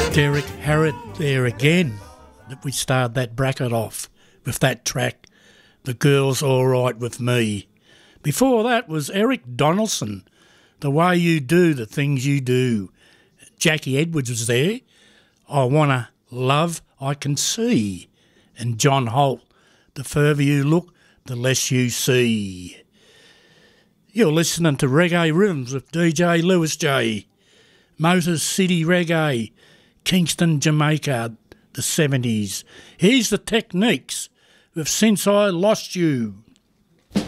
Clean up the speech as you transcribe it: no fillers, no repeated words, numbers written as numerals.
Derek Harrod there again. That we started that bracket off with that track, The Girl's All Right With Me. Before that was Eric Donaldson, The Way You Do the Things You Do. Jackie Edwards was there, I Wanna Love I Can See. And John Holt, The Further You Look, The Less You See. You're listening to Reggae Rhythms with DJ Lewis J. Motor City Reggae, Kingston, Jamaica, the 70s. Here's the Techniques with Since I Lost You.